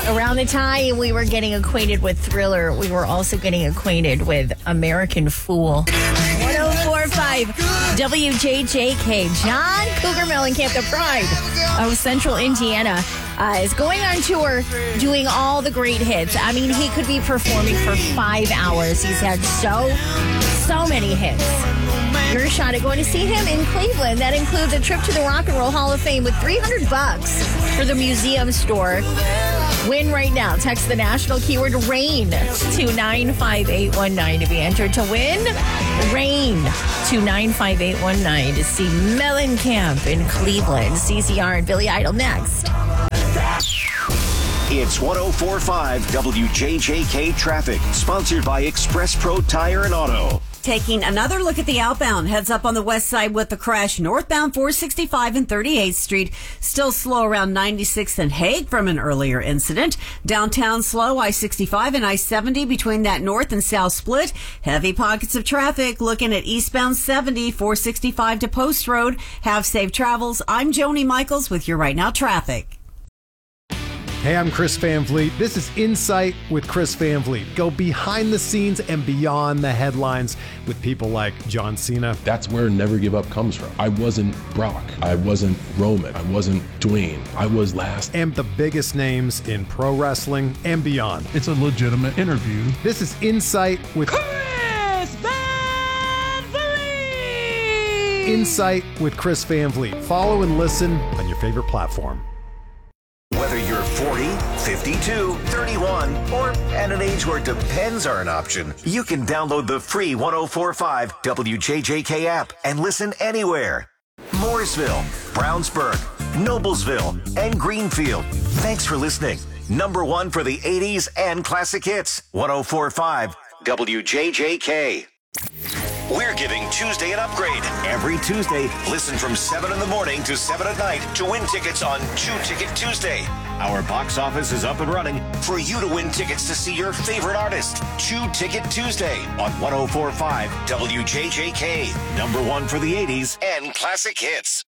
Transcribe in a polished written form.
Around the time we were getting acquainted with Thriller, we were also getting acquainted with American Fool. 104.5 WJJK. John Cougar Mellencamp, the pride of Central Indiana, is going on tour doing all the great hits. I mean, he could be performing for 5 hours. He's had so many hits. Your shot at going to see him in Cleveland. That includes a trip to the Rock and Roll Hall of Fame with $300 for the museum store. Win right now. Text the national keyword RAIN to 95819 to be entered to win. RAIN to 95819 to see Mellencamp in Cleveland. CCR and Billy Idol next. It's 104.5 WJJK Traffic, sponsored by Express Pro Tire and Auto. Taking another look at the outbound. Heads up on the west side with the crash. Northbound 465 and 38th Street. Still slow around 96th and Hague from an earlier incident. Downtown slow I-65 and I-70 between that north and south split. Heavy pockets of traffic. Looking at eastbound 70, 465 to Post Road. Have safe travels. I'm Joni Michaels with your Right Now traffic. Hey, I'm Chris Van Vliet. This is Insight with Chris Van Vliet. Go behind the scenes and beyond the headlines with people like John Cena. That's where Never Give Up comes from. I wasn't Brock. I wasn't Roman. I wasn't Dwayne. I was last. And the biggest names in pro wrestling and beyond. It's a legitimate interview. This is Insight with Chris Van Vliet. Insight with Chris Van Vliet. Follow and listen on your favorite platform. Whether you're 40, 52, 31, or at an age where depends are an option, you can download the free 104.5 WJJK app and listen anywhere. Mooresville, Brownsburg, Noblesville, and Greenfield. Thanks for listening. Number one for the 80s and classic hits. 104.5 WJJK. We're giving Tuesday an upgrade. Every Tuesday, listen from 7 in the morning to 7 at night to win tickets on 2 Ticket Tuesday. Our box office is up and running for you to win tickets to see your favorite artist. 2 Ticket Tuesday on 104.5 WJJK. Number one for the 80s and classic hits.